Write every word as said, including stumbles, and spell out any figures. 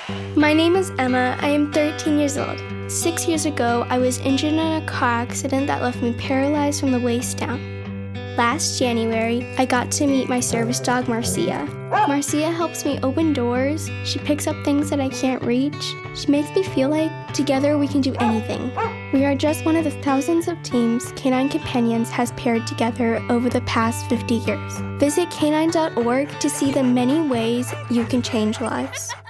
My name is Emma. I am thirteen years old. Six years ago, I was injured in a car accident that left me paralyzed from the waist down. Last January, I got to meet my service dog, Marcia. Marcia helps me open doors. She picks up things that I can't reach. She makes me feel like together we can do anything. We are just one of the thousands of teams Canine Companions has paired together over the past fifty years. Visit canine dot org to see the many ways you can change lives.